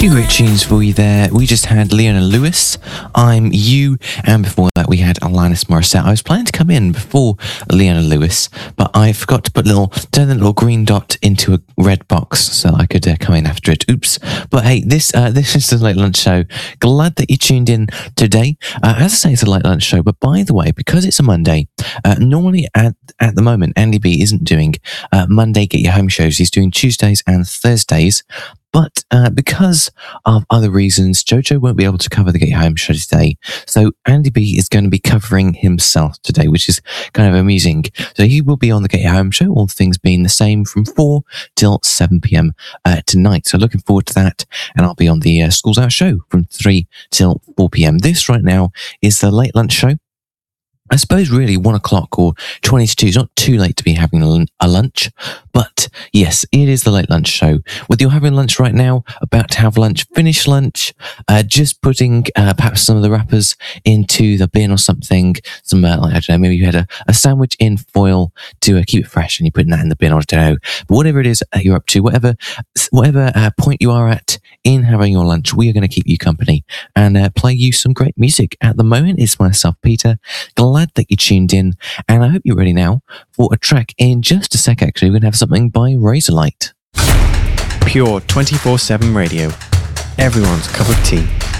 Few great tunes for you there. We just had Leona Lewis, I'm You, and before that we had Alanis Morissette. I was planning to come in before Leona Lewis, but I forgot to turn the little green dot into a red box so I could come in after it. Oops. But hey, this is the Late Lunch Show. Glad that you tuned in today. As I say, it's a Late Lunch Show, but by the way, because it's a Monday, normally at the moment, Andy B isn't doing Monday Get Your Home shows. He's doing Tuesdays and Thursdays. But because of other reasons, Jojo won't be able to cover the Get Your Home show today. So Andy B is going to be covering himself today, which is kind of amusing. So he will be on the Get Your Home show, all things being the same, from 4 till 7 p.m. Tonight. So looking forward to that. And I'll be on the Schools Out show from 3 till 4 p.m. This right now is the Late Lunch Show. I suppose really 1 o'clock or 20 to 2 is not too late to be having a lunch, but yes, it is the Late Lunch Show. Whether you're having lunch right now, about to have lunch, finish lunch, just putting perhaps some of the wrappers into the bin or something, like, I don't know, maybe you had a sandwich in foil to keep it fresh and you're putting that in the bin, or I don't know, but whatever it is you're up to, whatever point you are at in having your lunch, we are going to keep you company and play you some great music. At the moment, it's myself, Peter. Glad that you tuned in, and I hope you're ready now for a track. In just a sec, actually, we're going to have something by Razorlight. Pure 24/7 radio. Everyone's cup of tea.